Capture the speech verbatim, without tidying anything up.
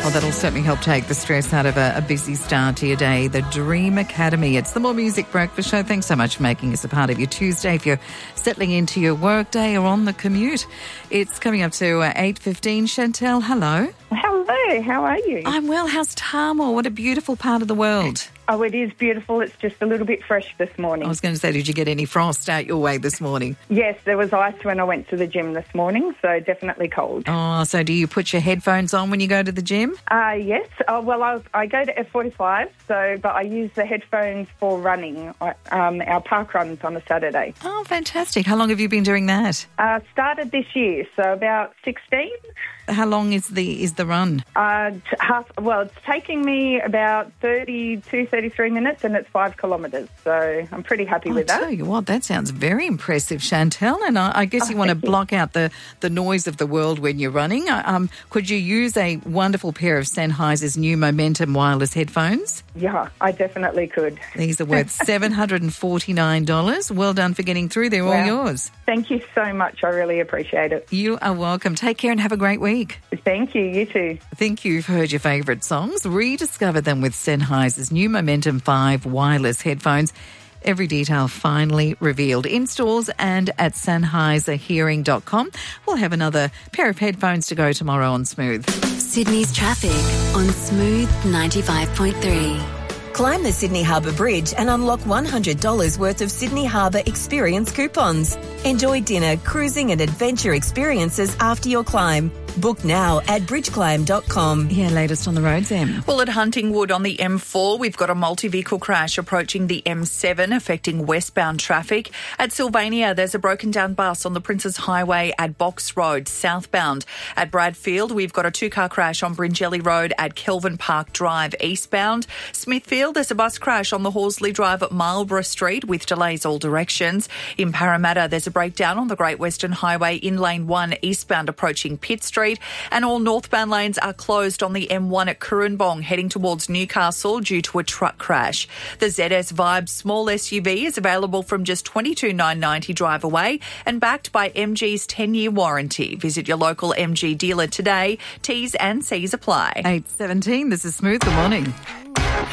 Well, that'll certainly help take the stress out of a, a busy start to your day. The Dream Academy. It's the More Music Breakfast Show. Thanks so much for making us a part of your Tuesday. If you're settling into your work day or on the commute, it's coming up to uh, eight fifteen. Chantel, hello. Hello, how are you? I'm well. How's Tamworth? What a beautiful part of the world. Oh, it is beautiful. It's just a little bit fresh this morning. I was going to say, did you get any frost out your way this morning? Yes, there was ice when I went to the gym this morning, so definitely cold. Oh, so do you put your headphones on when you go to the gym? Uh, yes. Oh, well, I, I go to F forty-five, so but I use the headphones for running. Um, our park runs on a Saturday. Oh, fantastic. How long have you been doing that? Uh, started this year, so about sixteen. How long is the is the run? Uh, t- half, well, it's taking me about thirty-two, thirty-three minutes, and it's five kilometres, so I'm pretty happy I'll with that. tell you what, that sounds very impressive, Chantel, and I, I guess you Oh, want to thank you. block out the, the noise of the world when you're running. Uh, Um, could you use a wonderful pair of Sennheiser's new Momentum wireless headphones? Yeah, I definitely could. These are worth seven hundred forty-nine dollars. Well done for getting through. They're all Wow. yours. Thank you so much. I really appreciate it. You are welcome. Take care and have a great week. Thank you. You too. I think you've heard your favourite songs. Rediscover them with Sennheiser's new Momentum five wireless headphones. Every detail finally revealed in stores and at Sennheiser Hearing dot com. We'll have another pair of headphones to go tomorrow on Smooth. Sydney's traffic on Smooth ninety-five point three. Climb the Sydney Harbour Bridge and unlock one hundred dollars worth of Sydney Harbour Experience coupons. Enjoy dinner, cruising and adventure experiences after your climb. Book now at bridge climb dot com. Yeah, latest on the roads, Em. Well, at Huntingwood on the M four, we've got a multi-vehicle crash approaching the M seven, affecting westbound traffic. At Sylvania, there's a broken down bus on the Princes Highway at Box Road, southbound. At Bradfield, we've got a two-car crash on Bringelly Road at Kelvin Park Drive, eastbound. Smithfield, there's a bus crash on the Horsley Drive at Marlborough Street with delays all directions. In Parramatta, there's a breakdown on the Great Western Highway in Lane one, eastbound approaching Pitt Street. And all northbound lanes are closed on the M one at Kurrambong, heading towards Newcastle due to a truck crash. The Z S Vibe small S U V is available from just twenty-two thousand nine hundred ninety dollars drive away and backed by M G's ten-year warranty. Visit your local M G dealer today. T's and C's apply. eight seventeen, this is Smooth. Good morning.